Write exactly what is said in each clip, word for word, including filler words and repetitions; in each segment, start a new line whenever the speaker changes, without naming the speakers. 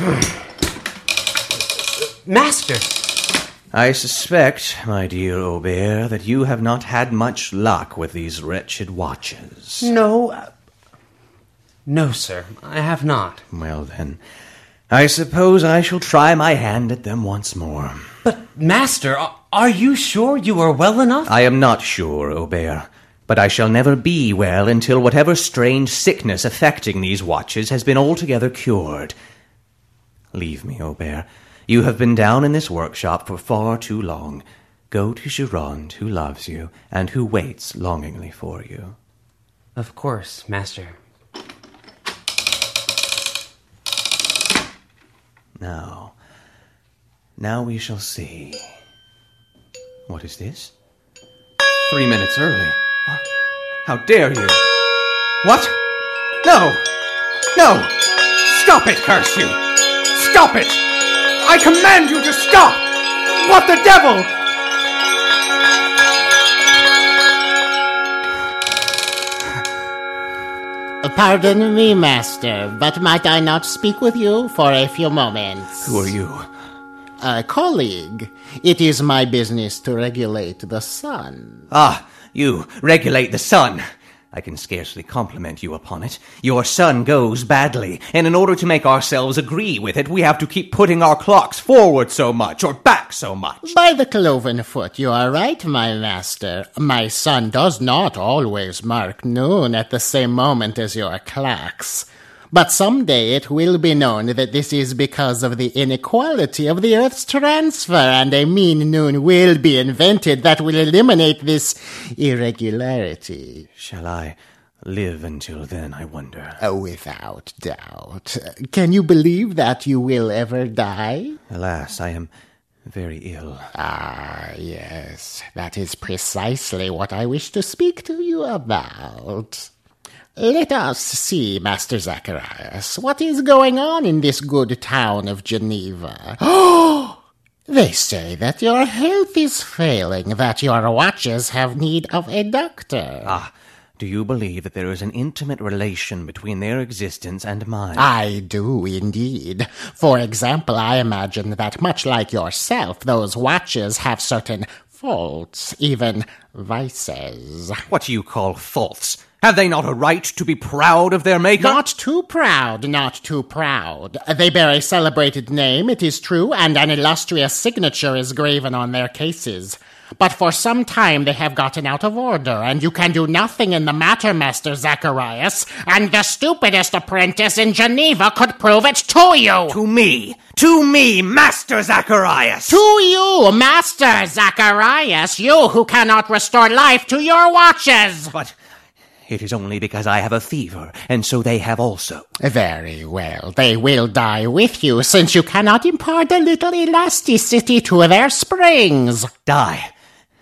Master!
I suspect, my dear Aubert, that you have not had much luck with these wretched watches.
No. Uh, no, sir, I have not.
Well, then, I suppose I shall try my hand at them once more.
But, Master, are you sure you are well enough?
I am not sure, Aubert, but I shall never be well until whatever strange sickness affecting these watches has been altogether cured. Leave me, Aubert. You have been down in this workshop for far too long. Go to Gironde, who loves you, and who waits longingly for you.
Of course, Master.
Now, now we shall see. What is this? Three minutes early. How dare you? What? No! No! Stop it, curse you! Stop it! I command you to stop! What the devil?
Pardon me, Master, but might I not speak with you for a few moments?
Who are you?
A colleague. It is my business to regulate the sun.
Ah, you regulate the sun. I can scarcely compliment you upon it. Your sun goes badly, and in order to make ourselves agree with it, we have to keep putting our clocks forward so much, or back so much.
By the cloven foot, you are right, my master. My sun does not always mark noon at the same moment as your clocks. But someday it will be known that this is because of the inequality of the Earth's transfer, and a mean noon will be invented that will eliminate this irregularity.
Shall I live until then, I wonder?
Oh, without doubt. Can you believe that you will ever die?
Alas, I am very ill.
Ah, yes. That is precisely what I wish to speak to you about. Let us see, Master Zacharias, what is going on in this good town of Geneva. Oh! They say that your health is failing, that your watches have need of a doctor.
Ah, do you believe that there is an intimate relation between their existence and mine?
I do, indeed. For example, I imagine that much like yourself, those watches have certain faults, even vices.
What do you call faults? Have they not a right to be proud of their maker?
Not too proud, not too proud. They bear a celebrated name, it is true, and an illustrious signature is graven on their cases. But for some time they have gotten out of order, and you can do nothing in the matter, Master Zacharias, and the stupidest apprentice in Geneva could prove it to you!
To me! To me, Master Zacharias!
To you, Master Zacharias, you who cannot restore life to your watches!
But it is only because I have a fever, and so they have also.
Very well. They will die with you, since you cannot impart a little elasticity to their springs.
Die?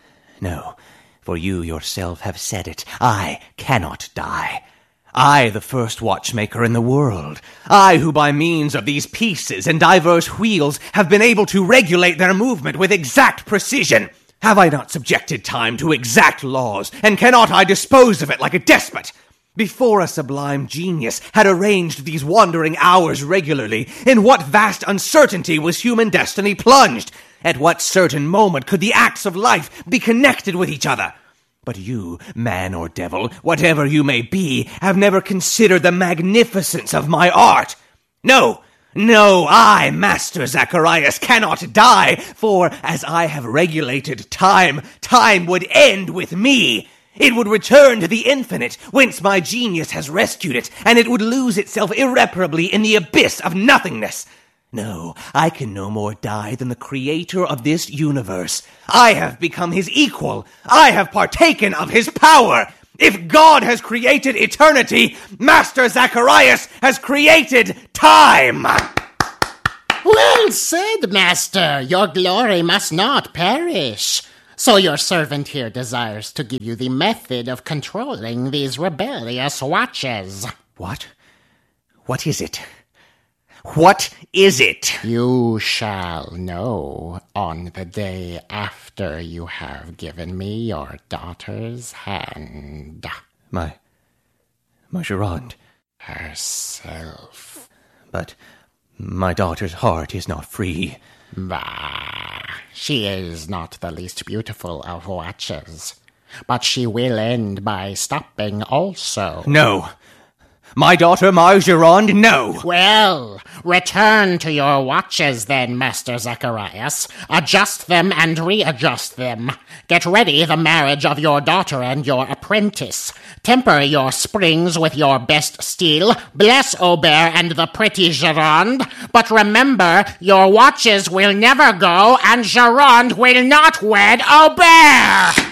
No, for you yourself have said it. I cannot die. I, the first watchmaker in the world. I, who by means of these pieces and diverse wheels have been able to regulate their movement with exact precision. Have I not subjected time to exact laws, and cannot I dispose of it like a despot? Before a sublime genius had arranged these wandering hours regularly, in what vast uncertainty was human destiny plunged? At what certain moment could the acts of life be connected with each other? But you, man or devil, whatever you may be, have never considered the magnificence of my art. No! No, I, Master Zacharias, cannot die, for as I have regulated time, time would end with me. It would return to the infinite, whence my genius has rescued it, and it would lose itself irreparably in the abyss of nothingness. No, I can no more die than the creator of this universe. I have become his equal. I have partaken of his power. If God has created eternity, Master Zacharias has created time!
Well said, Master. Your glory must not perish. So your servant here desires to give you the method of controlling these rebellious watches.
What? What is it? What is it?
You shall know on the day after you have given me your daughter's hand.
My... my Gironde.
Herself.
But, My daughter's heart is not free.
Bah, she is not the least beautiful of watches. But she will end by stopping also.
No. My daughter, Margerond, no!
Well, return to your watches then, Master Zacharias. Adjust them and readjust them. Get ready the marriage of your daughter and your apprentice. Temper your springs with your best steel. Bless Aubert and the pretty Gironde. But remember, your watches will never go, and Gironde will not wed Aubert!